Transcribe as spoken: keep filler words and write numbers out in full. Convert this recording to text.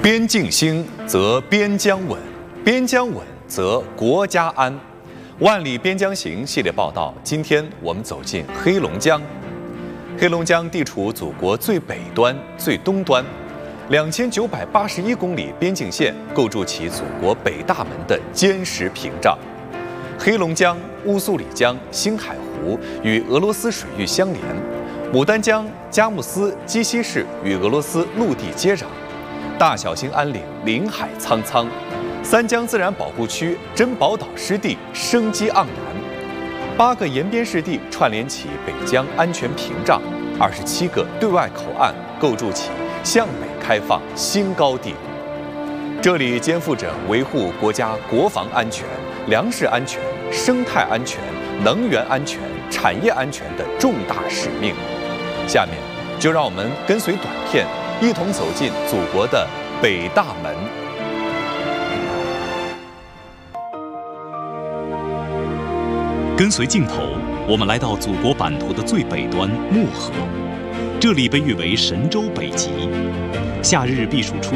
边境兴则边疆稳，边疆稳则国家安。万里边疆行系列报道，今天我们走进黑龙江。黑龙江地处祖国最北端、最东端，两千九百八十一公里边境线构筑起祖国北大门的坚实屏障。黑龙江、乌苏里江、青海湖与俄罗斯水域相连，牡丹江、佳木斯、鸡西市与俄罗斯陆地接壤。大小兴安岭林海苍苍，三江自然保护区珍宝岛湿地生机盎然，八个沿边湿地串联起北疆安全屏障，二十七个对外口岸构筑起向北开放新高地。这里肩负着维护国家国防安全、粮食安全、生态安全、能源安全、产业安全的重大使命。下面就让我们跟随短片，一同走进祖国的北大门。 跟随镜头，我们来到祖国版图的最北端漠河，这里被誉为神州北极，夏日避暑出